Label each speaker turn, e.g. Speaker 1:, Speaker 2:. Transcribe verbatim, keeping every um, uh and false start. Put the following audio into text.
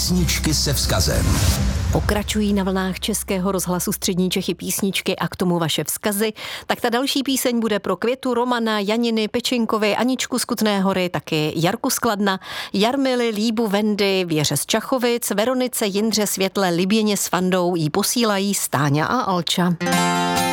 Speaker 1: Písničky se vzkazem.
Speaker 2: Pokračují na vlnách Českého rozhlasu Střední Čechy písničky a k tomu vaše vzkazy. Tak ta další píseň bude pro Květu, Romana, Janiny, Pečinkovi, Aničku z Kutné Hory, taky Jarku z Kladna, Jarmily, Líbu, Vendy, Věře z Čachovic, Veronice, Jindře, Světle, Liběně s Fandou jí posílají Stáňa a Alča.